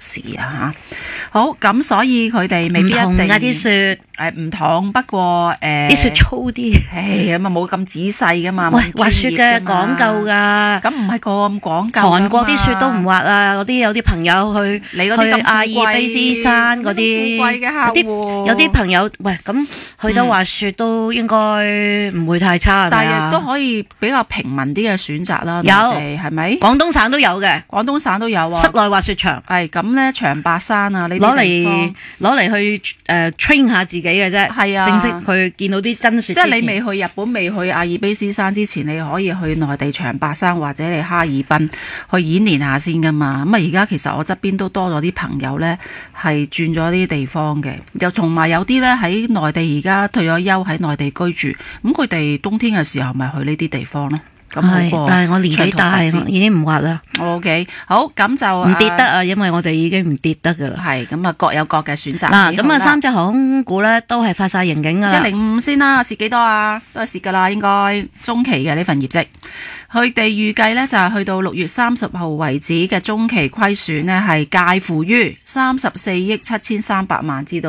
事啊嚇。好，咁所以佢哋未必一定唔同㗎啲雪， 唔同，不過啲雪粗啲， 咁啊冇咁仔細噶嘛。 喂，滑雪嘅講究㗎， 咁唔係個咁講究。 韓國啲雪都唔滑啊！嗰啲有啲朋友去你嗰啲咁阿爾卑斯山嗰啲， 富貴嘅客戶有啲朋友喂咁去咗滑雪都應該唔會太差， 但係亦都可以比較平民啲嘅選擇啦。 有係咪？ 廣東省都有嘅， 廣東省都有啊。 室內滑雪場係咁咧，長白山啊，呢啲攞嚟去train 下自己嘅啫。 係啊， 正式去見到啲真雪。 即係你未去日本、未去阿爾卑斯山之前，你可以去內地長白山或者你哈爾濱去演練下先噶嘛。咁啊，而家其實我側邊都多咗啲朋友咧，係轉咗啲地方嘅，又同埋有啲咧喺內地而家退咗休喺內地居住，咁佢哋冬天嘅時候咪去呢啲地方咯。咁好過， 但係我年紀大，已經唔滑啦。 OK， 好，咁就唔跌得啊，因為我哋已經唔跌得噶啦。 係咁啊，各有各嘅選擇。 嗱，咁啊，三隻航空股咧都係發晒盈警噶啦。 105先啦，蝕幾多啊？都係蝕噶啦，應該中期嘅呢份業績。佢哋預計咧就係去到6月30號為止嘅中期虧損呢係介乎於34億7300萬至到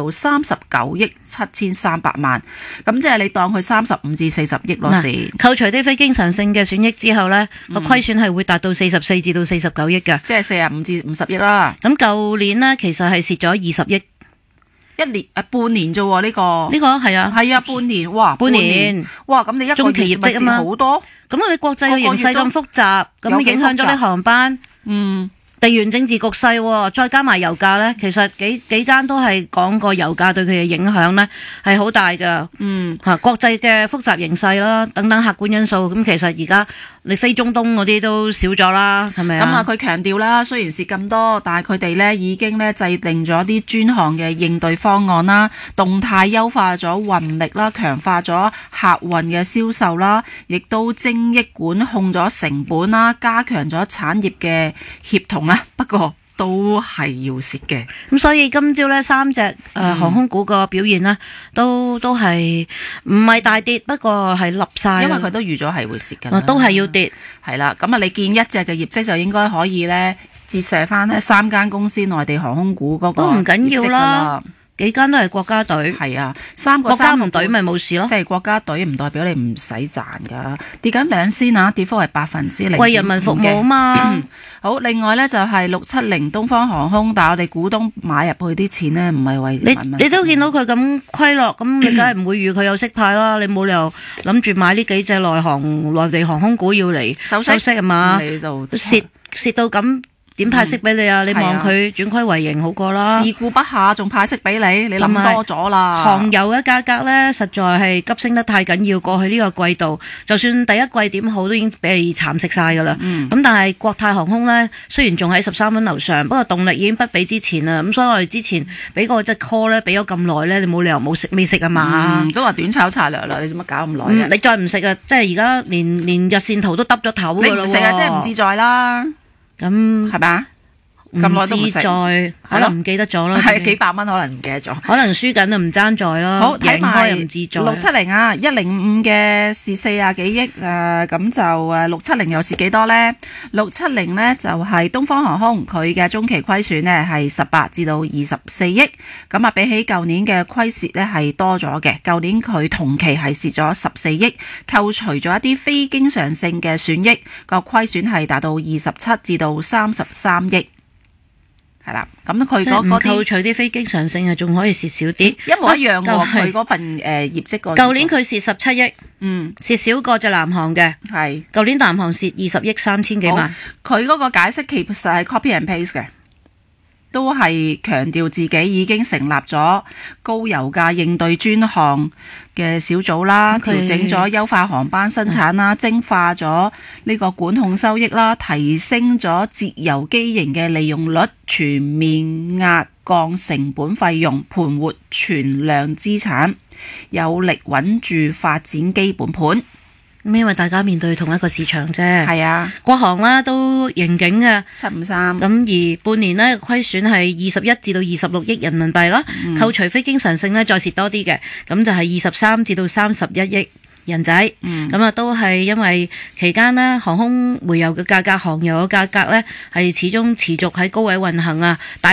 39億7300萬，咁即係你當佢35至40億咯時。 扣除啲非經常性嘅損益之後呢，個虧損係會達到44至到49億嘅， 即係45至50億啦。 咁舊年呢，其實係蝕咗20億。 半年啫喎，呢個係啊， 係啊，半年，哇， 半年， 哇，咁你一個中期業績啊嘛， 好多， 咁我哋國際嘅形勢咁複雜，咁影響咗啲航班，地緣政治局勢，再加埋油價呢，其實幾間都係講過油價對佢嘅影響呢係好大噶。國際嘅複雜形勢啦，等等客觀因素，咁其實而家你非中東嗰啲都少咗啦，係咪啊？ 咁啊，佢強調啦，雖然蝕咁多，但係佢哋呢已經呢制定咗啲專項嘅應對方案啦，動態優化咗運力啦，強化咗客運嘅銷售啦，亦都精益管控咗成本啦，加強咗產業嘅協同啦。不過都係要蝕嘅。 咁所以今朝呢三隻航空股個表現呢，都係唔係大跌，不過係立晒， 因為佢都預咗係會蝕㗎， 都係要跌。 係啦，咁啊，你見一隻嘅業績就應該可以呢折射翻呢3間公司內地航空股嗰個都唔緊要啦。幾間都係國家隊， 係啊，3個國家唔隊咪冇事咯。 即係國家隊唔代表你唔使賺噶，跌緊2仙啊，跌幅係0.5%， 為人民服務啊嘛。 好，另外呢就係670東方航空，但係我哋股東買入去啲錢呢，唔係為你都見到佢咁虧落，咁你梗係唔會預佢有息派啦。你冇理由諗住買呢幾隻內地航空股要嚟收息係嘛？ 你就蝕到咁。點派息俾你啊？你望佢轉虧為盈好過啦。 自顧不暇仲派息俾你，你諗多咗啦。 航油嘅價格呢，實在係急升得太緊要。過去呢個季度，就算第一季點好，都已經被蠶食晒噶啦。咁但係國泰航空呢，雖然仲喺13蚊樓上，不過動力已經不比之前啦。咁所以我哋之前俾個隻 call 呢，俾咗咁耐呢，你冇理由未食啊嘛。 都話短炒策略啦，你做乜搞咁耐啊？ 你再唔食啊，即係而家連日線圖都耷咗頭噶啦。 你唔食啊，即係唔自在啦。咁係咪？咁耐都唔食， 可能唔記得咗啦。 係幾百蚊，可能唔記得咗。 可能輸緊就唔爭在咯。 好，睇埋又唔自在。 670啊，105嘅蝕40幾億咁就670又蝕幾多呢？670呢就係東方航空，佢嘅中期虧損呢係18至到24億，咁啊比起舊年嘅虧蝕呢係多咗嘅。舊年佢同期係蝕咗14億，扣除咗一啲非經常性嘅損益，個虧損係達到27至到33億。係啦，咁佢嗰啲扣除啲非經常性啊，仲可以蝕少啲， 一模一樣喎。佢嗰份業績個舊年佢蝕17億，蝕少過隻南航嘅。係舊年南航蝕20億3千幾萬。 佢嗰個解釋其實係 copy and paste 嘅，都係強調自己已經成立咗高油價應對專項嘅小組啦，調整咗優化航班生產啦，精化咗呢個管控收益啦，提升咗節油機型嘅利用率，全面壓降成本費用，盤活存量資產，有力穩住發展基本盤。 因為大家面對同一個市場啫。 係啊， 國航啦都盈警嘅 753，咁而半年呢虧損係21至到26億人民幣啦，扣除非經常性呢再蝕多啲嘅，咁就係23至到31億人仔。咁啊都係因為期間呢航空煤油嘅價格、航油嘅價格呢係始終持續喺高位運行啊。